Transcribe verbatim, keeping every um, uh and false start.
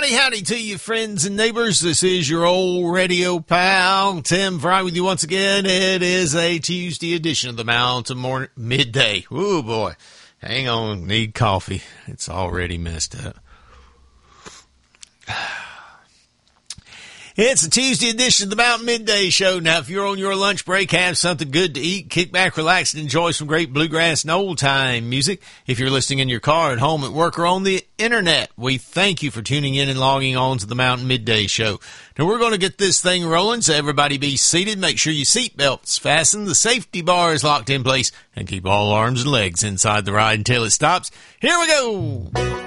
Howdy, howdy to you, friends and neighbors. This is your old radio pal, Tim Fry, with you once again. It is a Tuesday edition of the Mountain Morning Midday. Ooh, boy. Hang on. Need coffee. It's already messed up. It's a Tuesday edition of the Mountain Midday Show. Now, if you're on your lunch break, have something good to eat, kick back, relax, and enjoy some great bluegrass and old-time music. If you're listening in your car, at home, at work, or on the internet, we thank you for tuning in and logging on to the Mountain Midday Show. Now, we're going to get this thing rolling, so everybody be seated. Make sure your seatbelt's fastened, the safety bar is locked in place, and keep all arms and legs inside the ride until it stops. Here we go!